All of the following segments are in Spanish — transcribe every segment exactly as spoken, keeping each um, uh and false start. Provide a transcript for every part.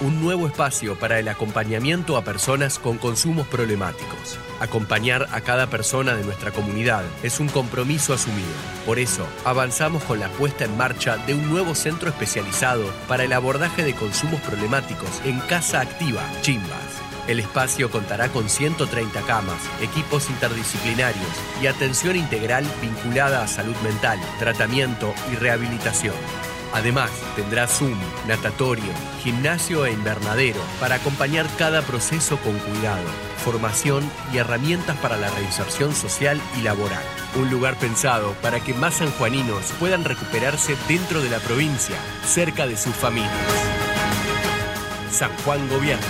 un nuevo espacio para el acompañamiento a personas con consumos problemáticos. Acompañar a cada persona de nuestra comunidad es un compromiso asumido. Por eso, avanzamos con la puesta en marcha de un nuevo centro especializado para el abordaje de consumos problemáticos en Casa Activa, Chimbas. El espacio contará con ciento treinta camas, equipos interdisciplinarios y atención integral vinculada a salud mental, tratamiento y rehabilitación. Además, tendrá Zoom, natatorio, gimnasio e invernadero para acompañar cada proceso con cuidado, formación y herramientas para la reinserción social y laboral. Un lugar pensado para que más sanjuaninos puedan recuperarse dentro de la provincia, cerca de sus familias. San Juan Gobierno.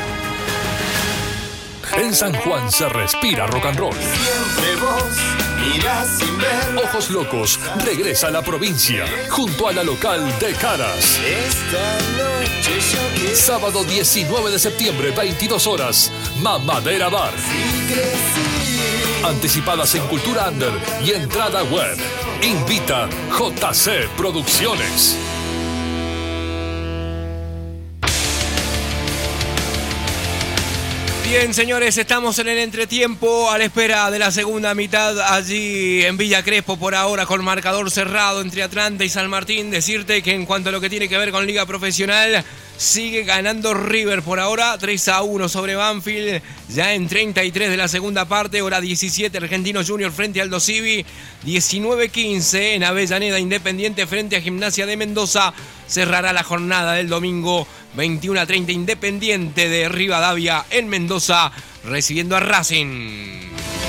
En San Juan se respira rock and roll. Siempre vos mirás sin ver. Ojos Locos regresa a la provincia junto a la local de Caras. Esta noche yo quiero. Sábado diecinueve de septiembre, veintidós horas, Mamadera Bar. Si crecí. Anticipadas en Cultura Under y entrada web. Invita J C Producciones. Bien, señores, estamos en el entretiempo a la espera de la segunda mitad allí en Villa Crespo por ahora con marcador cerrado entre Atlanta y San Martín. Decirte que en cuanto a lo que tiene que ver con Liga Profesional, sigue ganando River por ahora, tres a uno sobre Banfield, ya en treinta y tres de la segunda parte, hora diecisiete, Argentino Junior frente al Aldo Civi, diecinueve quince en Avellaneda, Independiente frente a Gimnasia de Mendoza, cerrará la jornada del domingo, veintiuno a treinta, Independiente de Rivadavia en Mendoza, recibiendo a Racing.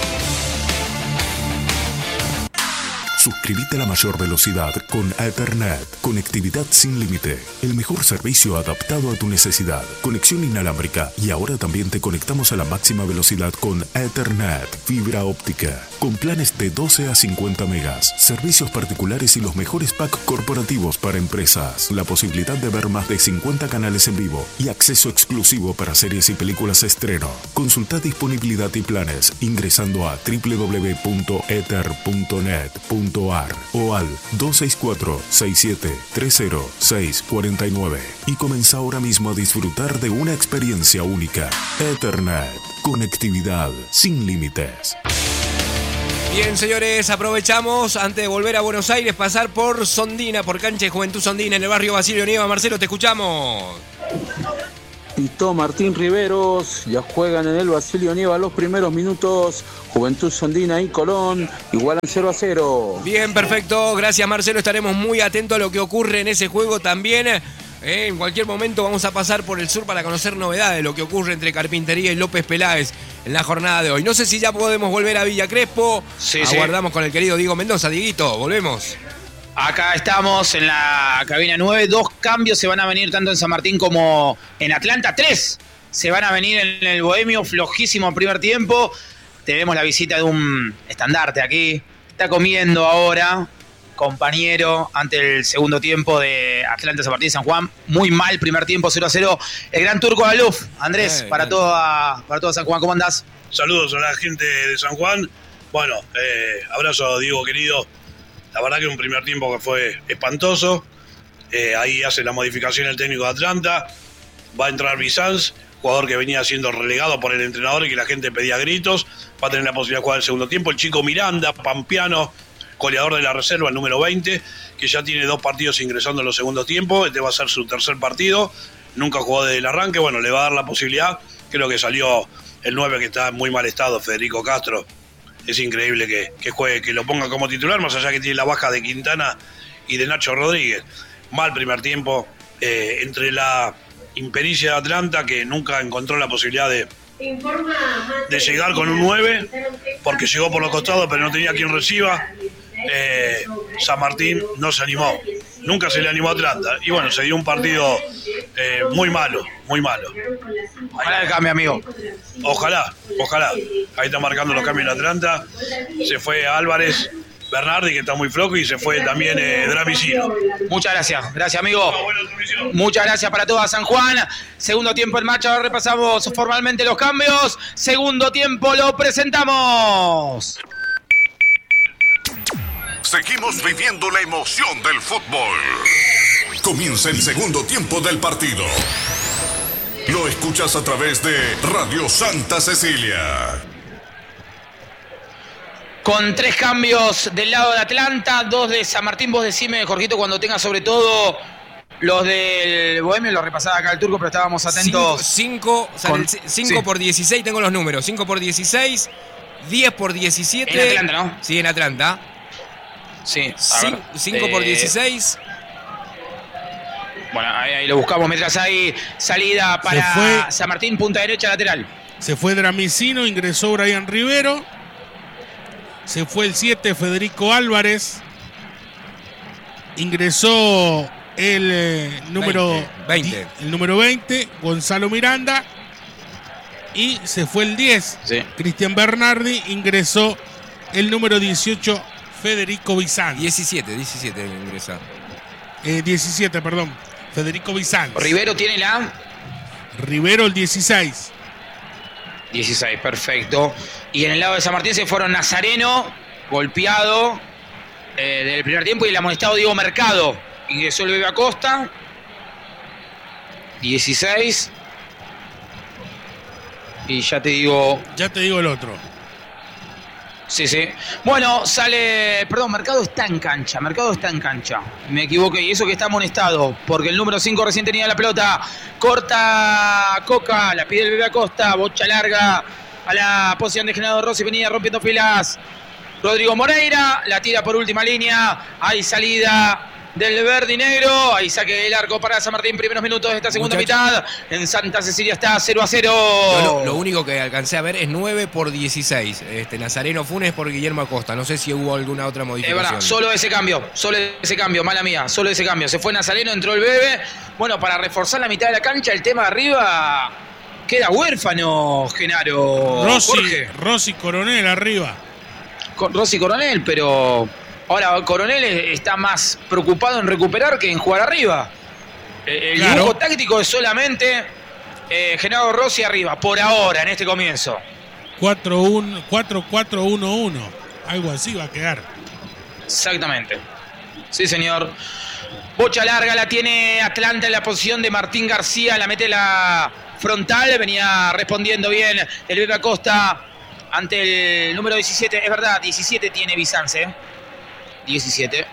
Suscríbete a la mayor velocidad con Ethernet. Conectividad sin límite. El mejor servicio adaptado a tu necesidad. Conexión inalámbrica. Y ahora también te conectamos a la máxima velocidad con Ethernet. Fibra óptica. Con planes de doce a cincuenta megas. Servicios particulares y los mejores packs corporativos para empresas. La posibilidad de ver más de cincuenta canales en vivo. Y acceso exclusivo para series y películas estreno. Consulta disponibilidad y planes ingresando a doble u doble u doble u punto ether punto net punto ar o al dos seis cuatro, seis siete tres cero, seis cuatro nueve y comienza ahora mismo a disfrutar de una experiencia única. Ethernet, conectividad sin límites. Bien, señores, aprovechamos antes de volver a Buenos Aires, pasar por Sondina, por Cancha de Juventud Sondina en el barrio Basilio Nieva. Marcelo, te escuchamos. Tito Martín Riveros, ya juegan en el Basilio Nieva los primeros minutos. Juventud Sondina y Colón igualan cero a cero. Bien, perfecto. Gracias, Marcelo. Estaremos muy atentos a lo que ocurre en ese juego también. Eh, en cualquier momento vamos a pasar por el sur para conocer novedades de lo que ocurre entre Carpintería y López Peláez en la jornada de hoy. No sé si ya podemos volver a Villa Crespo. Sí, Aguardamos sí. con el querido Diego Mendoza. Dieguito, volvemos. Acá estamos en la cabina nueve. Dos cambios se van a venir tanto en San Martín como en Atlanta. Tres se van a venir en el Bohemio. Flojísimo primer tiempo. Tenemos la visita de un estandarte aquí. Está comiendo ahora, compañero, ante el segundo tiempo de Atlanta San Martín San Juan. Muy mal primer tiempo, cero a cero. El gran turco Aluf. Andrés, eh, para, toda, para toda San Juan, ¿cómo andás? Saludos a la gente de San Juan. Bueno, eh, abrazo, Diego querido. La verdad que un primer tiempo que fue espantoso. Eh, ahí hace la modificación el técnico de Atlanta. Va a entrar Bizanz, jugador que venía siendo relegado por el entrenador y que la gente pedía gritos. Va a tener la posibilidad de jugar el segundo tiempo. El chico Miranda, pampeano, goleador de la reserva, el número veinte, que ya tiene dos partidos ingresando en los segundos tiempos. Este va a ser su tercer partido. Nunca jugó desde el arranque. Bueno, le va a dar la posibilidad. Creo que salió el nueve que está en muy mal estado, Federico Castro. Es increíble que, que juegue, que lo ponga como titular, más allá que tiene la baja de Quintana y de Nacho Rodríguez. Mal primer tiempo, eh, entre la impericia de Atlanta, que nunca encontró la posibilidad de, de llegar con un nueve, porque llegó por los costados, pero no tenía quien reciba. Eh, San Martín no se animó, nunca se le animó a Atlanta. Y bueno, se dio un partido eh, muy malo, muy malo. Ojalá el cambio, amigo. Ojalá, ojalá. Ahí está marcando los cambios en Atlanta. Se fue Álvarez, Bernardi, que está muy flojo, y se fue también eh, Dramicino. Muchas gracias, gracias, amigo. Muchas gracias para toda San Juan. Segundo tiempo en marcha, ahora repasamos formalmente los cambios. Segundo tiempo lo presentamos. Seguimos viviendo la emoción del fútbol. Comienza el segundo tiempo del partido. lo escuchas a través de Radio Santa Cecilia. Con tres cambios del lado de Atlanta, dos de San Martín. Vos decime, Jorgito, cuando tengas sobre todo los del Bohemio, los repasaba acá el Turco, pero estábamos atentos. cinco sí. por dieciséis, tengo los números. cinco por dieciséis, diez por diecisiete. En Atlanta, ¿no? Sí, en Atlanta. Sí. cinco por dieciséis. Bueno, ahí, ahí lo buscamos. Mientras hay salida para San Martín, punta derecha lateral. Se fue Dramicino, ingresó Brian Rivero. Se fue el siete, Federico Álvarez. Ingresó el eh, número veinte. El número veinte, Gonzalo Miranda. Y se fue el diez, sí. Cristian Bernardi. Ingresó el número dieciocho, Federico Bizanz. diecisiete, diecisiete ingresa. Eh, diecisiete, perdón. Federico Bizanz. Rivero tiene la... Rivero el dieciséis. dieciséis, perfecto. Y en el lado de San Martín se fueron Nazareno, golpeado eh, del primer tiempo, y el amonestado Diego Mercado. Ingresó el Bebe Acosta. dieciséis. Y ya te digo... Ya te digo el otro. Sí, sí. Bueno, sale... Perdón, Mercado está en cancha. Mercado está en cancha. Me equivoqué. Y eso que está amonestado. Porque el número cinco recién tenía la pelota. Corta Coca. La pide el Bebe Acosta. Bocha larga a la posición de Genaro Rossi. Venía rompiendo filas Rodrigo Moreira. La tira por última línea. Hay salida del verde y negro. Ahí saque del arco para San Martín. Primeros minutos de esta segunda Muchacho. mitad. En Santa Cecilia está cero a cero. Lo, lo único que alcancé a ver es nueve por dieciséis. Este, Nazareno Funes por Guillermo Acosta. No sé si hubo alguna otra modificación. Es verdad, solo ese cambio. Solo ese cambio, mala mía. Solo ese cambio. Se fue Nazareno, entró el Bebe. Bueno, para reforzar la mitad de la cancha, el tema de arriba queda huérfano, Genaro. Rossi, Jorge. Rossi Coronel arriba. Con Rossi Coronel, pero... Ahora, Coronel está más preocupado en recuperar que en jugar arriba. El claro. dibujo táctico es solamente eh, Genaro Rossi arriba, por ahora, en este comienzo. cuatro cuatro uno uno. Algo así va a quedar. Exactamente. Sí, señor. Bocha larga la tiene Atlanta en la posición de Martín García. La mete la frontal. Venía respondiendo bien el Bebe Acosta ante el número diecisiete. Es verdad, diecisiete tiene Bizanz, ¿eh? diecisiete.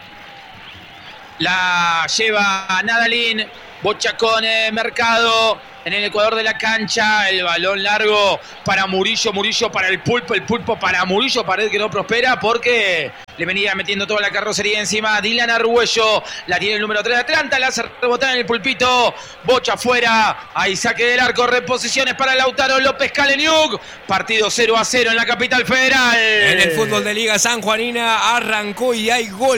La lleva Nadalín. Bocha con eh, Mercado en el ecuador de la cancha. El balón largo para Murillo. Murillo para el Pulpo. El Pulpo para Murillo. Pared que no prospera porque le venía metiendo toda la carrocería encima. Dylan Argüello. La tiene el número tres de Atlanta. La hace rebotar en el Pulpito. Bocha afuera. Ahí saque del arco. Reposiciones para Lautaro López Kaleniuk. Partido cero a cero en la capital federal. En el fútbol de Liga Sanjuanina arrancó y hay gol.